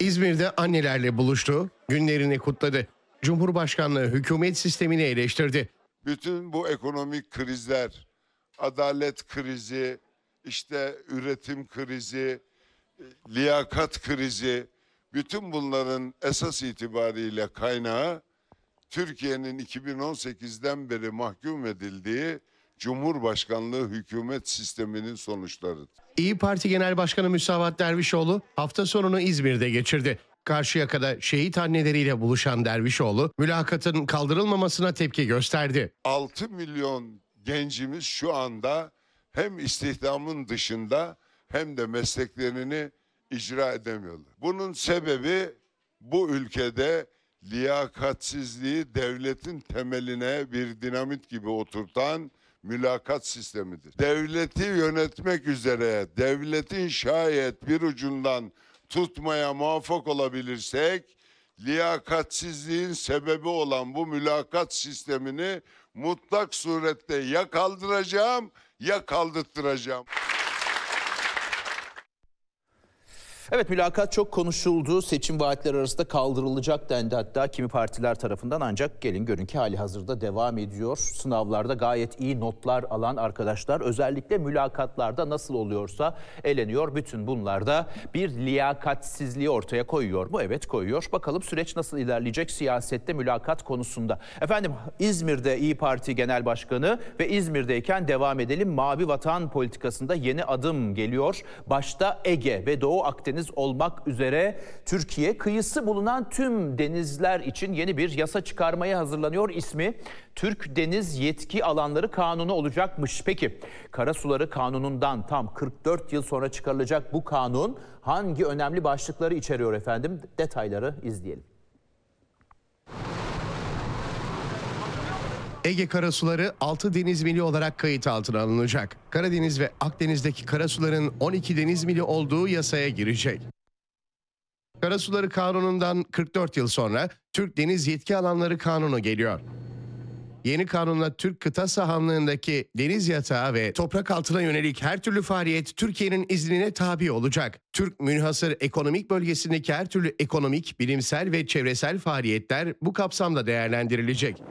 İzmir'de annelerle buluştu, günlerini kutladı. Cumhurbaşkanlığı hükümet sistemini eleştirdi. Bütün bu ekonomik krizler, adalet krizi, işte üretim krizi, liyakat krizi, bütün bunların esas itibariyle kaynağı Türkiye'nin 2018'den beri mahkum edildiği Cumhurbaşkanlığı hükümet sisteminin sonuçlarıdır. İYİ Parti Genel Başkanı Müsavat Dervişoğlu hafta sonunu İzmir'de geçirdi. Karşıyaka'da şehit anneleriyle buluşan Dervişoğlu, mülakatın kaldırılmamasına tepki gösterdi. 6 milyon gencimiz şu anda hem istihdamın dışında hem de mesleklerini icra edemiyorlar. Bunun sebebi bu ülkede liyakatsizliği devletin temeline bir dinamit gibi oturtan mülakat sistemidir. Devleti yönetmek üzere devletin şayet bir ucundan tutmaya muvaffak olabilirsek, liyakatsizliğin sebebi olan bu mülakat sistemini mutlak surette ya kaldıracağım ya kaldırttıracağım. Evet, mülakat çok konuşuldu. Seçim vaatleri arasında kaldırılacak dendi hatta kimi partiler tarafından, ancak gelin görün ki hali hazırda devam ediyor. Sınavlarda gayet iyi notlar alan arkadaşlar özellikle mülakatlarda nasıl oluyorsa eleniyor. Bütün bunlarda bir liyakatsizliği ortaya koyuyor mu? Evet, koyuyor. Bakalım süreç nasıl ilerleyecek siyasette mülakat konusunda. Efendim, İzmir'de İYİ Parti Genel Başkanı ve İzmir'deyken devam edelim. Mavi Vatan politikasında yeni adım geliyor. Başta Ege ve Doğu Akdeniz olmak üzere Türkiye kıyısı bulunan tüm denizler için yeni bir yasa çıkarmaya hazırlanıyor. İsmi Türk Deniz Yetki Alanları Kanunu olacakmış. Peki Karasuları Kanunu'ndan tam 44 yıl sonra çıkarılacak bu kanun hangi önemli başlıkları içeriyor efendim? Detayları izleyelim. Ege karasuları 6 deniz mili olarak kayıt altına alınacak. Karadeniz ve Akdeniz'deki karasuların 12 deniz mili olduğu yasaya girecek. Karasuları Kanunu'ndan 44 yıl sonra Türk Deniz Yetki Alanları Kanunu geliyor. Yeni kanunla Türk kıta sahanlığındaki deniz yatağı ve toprak altına yönelik her türlü faaliyet Türkiye'nin iznine tabi olacak. Türk münhasır ekonomik bölgesindeki her türlü ekonomik, bilimsel ve çevresel faaliyetler bu kapsamda değerlendirilecek.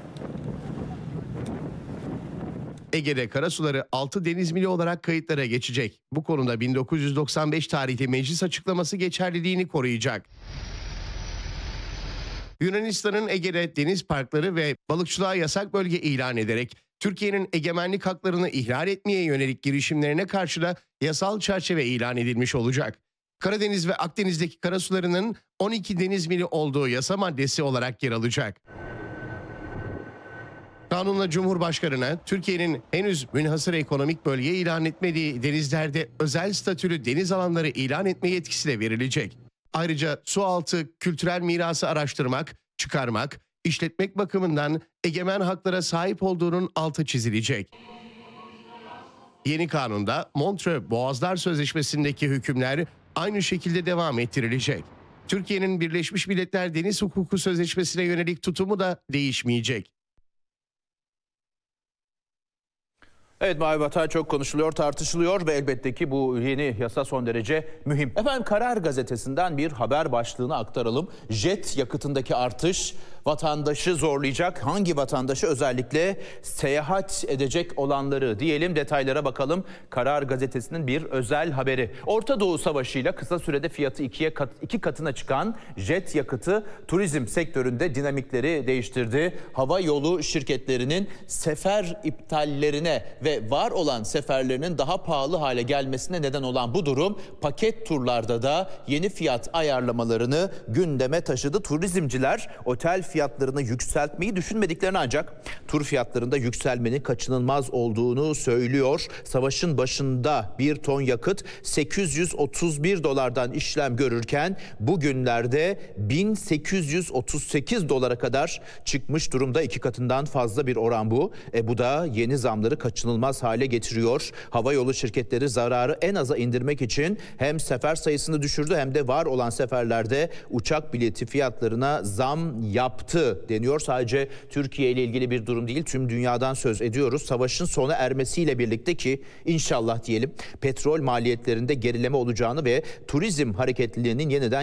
Ege'de karasuları 6 deniz mili olarak kayıtlara geçecek. Bu konuda 1995 tarihli meclis açıklaması geçerliliğini koruyacak. Yunanistan'ın Ege'de deniz parkları ve balıkçılığa yasak bölge ilan ederek Türkiye'nin egemenlik haklarını ihlal etmeye yönelik girişimlerine karşı da yasal çerçeve ilan edilmiş olacak. Karadeniz ve Akdeniz'deki karasularının 12 deniz mili olduğu yasa maddesi olarak yer alacak. Kanunla Cumhurbaşkanı'na Türkiye'nin henüz münhasır ekonomik bölge ilan etmediği denizlerde özel statülü deniz alanları ilan etme yetkisi de verilecek. Ayrıca sualtı kültürel mirası araştırmak, çıkarmak, işletmek bakımından egemen haklara sahip olduğunun altı çizilecek. Yeni kanunda Montreux Boğazlar Sözleşmesi'ndeki hükümler aynı şekilde devam ettirilecek. Türkiye'nin Birleşmiş Milletler Deniz Hukuku Sözleşmesi'ne yönelik tutumu da değişmeyecek. Evet, Mavi Vatan çok konuşuluyor, tartışılıyor ve elbette ki bu yeni yasa son derece mühim. Efendim, Karar Gazetesi'nden bir haber başlığını aktaralım. Jet yakıtındaki artış vatandaşı zorlayacak. Hangi vatandaşı? Özellikle seyahat edecek olanları diyelim. Detaylara bakalım. Karar Gazetesi'nin bir özel haberi. Orta Doğu Savaşı'yla kısa sürede fiyatı iki katına çıkan jet yakıtı turizm sektöründe dinamikleri değiştirdi. Hava yolu şirketlerinin sefer iptallerine ve var olan seferlerinin daha pahalı hale gelmesine neden olan bu durum paket turlarda da yeni fiyat ayarlamalarını gündeme taşıdı. Turizmciler otel fiyatlarını yükseltmeyi düşünmediklerini, ancak tur fiyatlarında yükselmenin kaçınılmaz olduğunu söylüyor. Savaşın başında bir ton yakıt 831 dolardan işlem görürken bugünlerde 1838 dolara kadar çıkmış durumda. 2 katından fazla bir oran bu. Bu da yeni zamları kaçınılmaz hale getiriyor. Havayolu şirketleri zararı en aza indirmek için hem sefer sayısını düşürdü hem de var olan seferlerde uçak bileti fiyatlarına zam yaptı deniyor. Sadece Türkiye ile ilgili bir durum değil, tüm dünyadan söz ediyoruz. Savaşın sona ermesiyle birlikte, ki inşallah diyelim, petrol maliyetlerinde gerileme olacağını ve turizm hareketliliğinin yeniden